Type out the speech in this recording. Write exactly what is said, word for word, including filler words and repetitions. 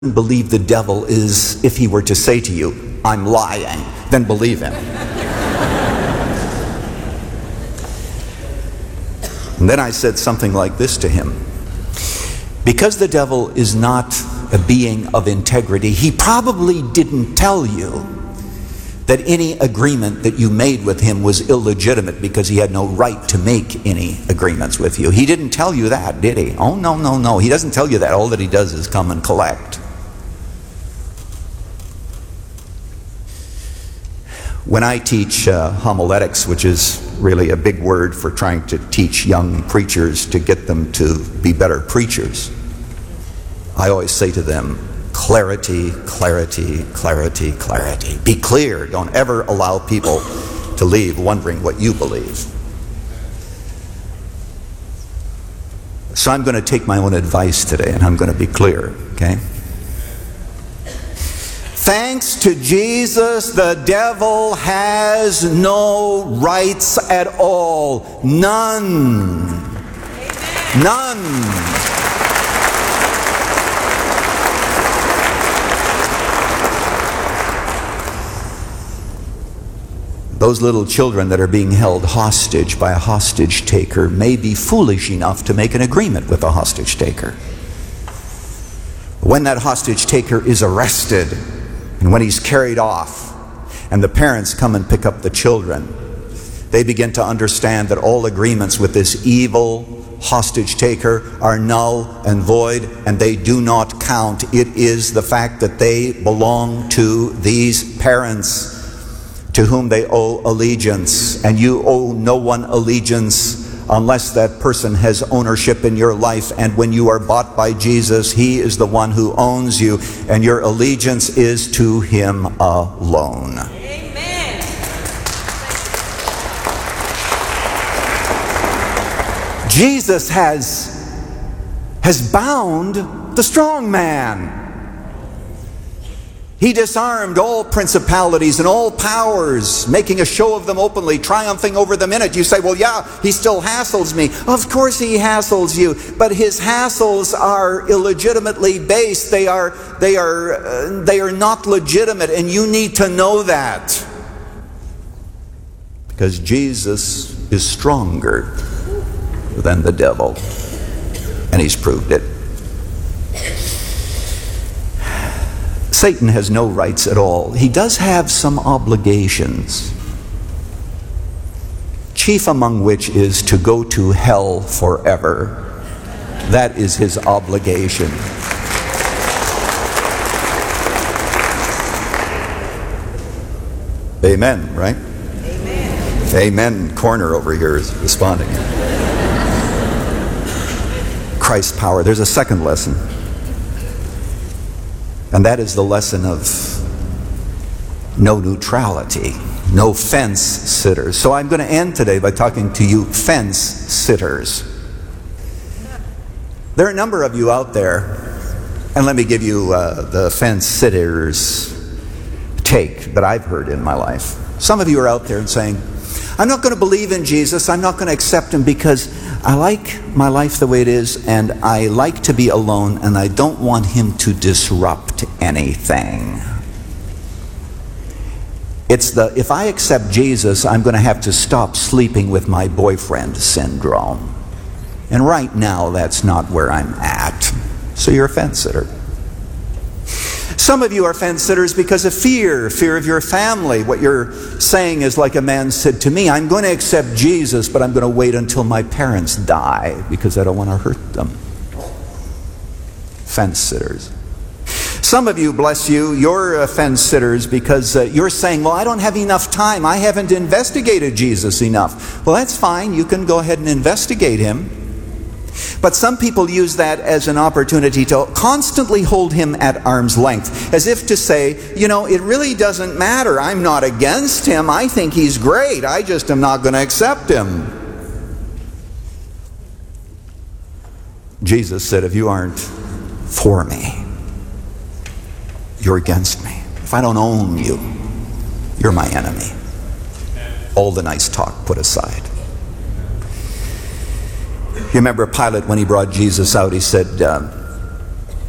believe the devil is if he were to say to you, "I'm lying," then believe him. And then I said something like this to him: because the devil is not a being of integrity, he probably didn't tell you that any agreement that you made with him was illegitimate because he had no right to make any agreements with you. He didn't tell you that, did he? Oh, no, no, no. He doesn't tell you that. All that he does is come and collect. When I teach uh, homiletics, which is really a big word for trying to teach young preachers to get them to be better preachers, I always say to them, clarity, clarity, clarity, clarity. Be clear. Don't ever allow people to leave wondering what you believe. So I'm going to take my own advice today, and I'm going to be clear, okay? Thanks to Jesus, the devil has no rights at all. None. None. Those little children that are being held hostage by a hostage taker may be foolish enough to make an agreement with a hostage taker. When that hostage taker is arrested, and when he's carried off, and the parents come and pick up the children, they begin to understand that all agreements with this evil hostage taker are null and void, and they do not count. It is the fact that they belong to these parents to whom they owe allegiance, and you owe no one allegiance unless that person has ownership in your life. And when you are bought by Jesus, He is the one who owns you, and your allegiance is to Him alone. Amen. Jesus has has bound the strong man. He disarmed all principalities and all powers, making a show of them openly, triumphing over them in it. You say, well, yeah, he still hassles me. Of course he hassles you, but his hassles are illegitimately based. They are, they are, uh, they are not legitimate, and you need to know that. Because Jesus is stronger than the devil, and he's proved it. Satan has no rights at all. He does have some obligations, chief among which is to go to hell forever. That is his obligation. Amen, right? Amen. Amen. Corner over here is responding. Christ's power. There's a second lesson. And that is the lesson of no neutrality, no fence sitters. So I'm going to end today by talking to you fence sitters. There are a number of you out there, and let me give you uh, the fence sitters take that I've heard in my life. Some of you are out there and saying, I'm not going to believe in Jesus, I'm not going to accept Him because I like my life the way it is, and I like to be alone, and I don't want Him to disrupt anything. It's the, if I accept Jesus, I'm going to have to stop sleeping with my boyfriend syndrome. And right now, that's not where I'm at. So you're a fence sitter. Some of you are fence sitters because of fear, fear of your family. What you're saying is like a man said to me, I'm going to accept Jesus, but I'm going to wait until my parents die because I don't want to hurt them. Fence sitters. Some of you, bless you, you're uh, fence sitters because uh, you're saying, well, I don't have enough time. I haven't investigated Jesus enough. Well, that's fine. You can go ahead and investigate Him. But some people use that as an opportunity to constantly hold Him at arm's length, as if to say, you know, it really doesn't matter. I'm not against Him. I think He's great. I just am not going to accept Him. Jesus said, if you aren't for me, you're against me. If I don't own you, you're my enemy. All the nice talk put aside. You remember Pilate, when he brought Jesus out, he said, uh,